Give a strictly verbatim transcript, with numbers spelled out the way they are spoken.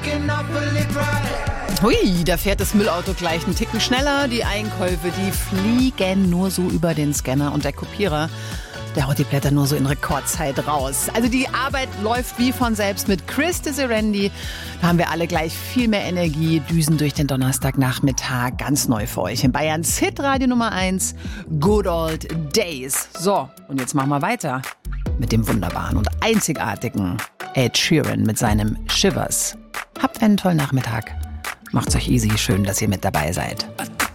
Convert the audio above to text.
Hui, da fährt das Müllauto gleich einen Ticken schneller. Die Einkäufe, die fliegen nur so über den Scanner und der Kopierer, der haut die Blätter nur so in Rekordzeit raus. Also die Arbeit läuft wie von selbst mit Chris Deserendi. Da haben wir alle gleich viel mehr Energie, düsen durch den Donnerstagnachmittag ganz neu für euch. In Bayerns Hitradio Nummer eins, Good Old Days. So, und jetzt machen wir weiter mit dem wunderbaren und einzigartigen Ed Sheeran mit seinem Shivers. Habt einen tollen Nachmittag. Macht's euch easy, schön, dass ihr mit dabei seid.